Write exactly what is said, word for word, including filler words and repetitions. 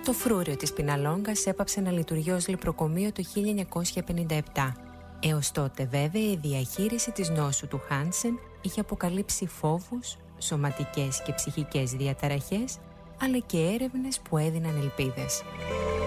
Το φρούριο της Πιναλόγκας έπαψε να λειτουργεί ως λιπροκομείο το χίλια εννιακόσια πενήντα επτά. Έως τότε βέβαια η διαχείριση της νόσου του Χάνσεν είχε αποκαλύψει φόβους, σωματικές και ψυχικές διαταραχές, αλλά και έρευνες που έδιναν ελπίδες.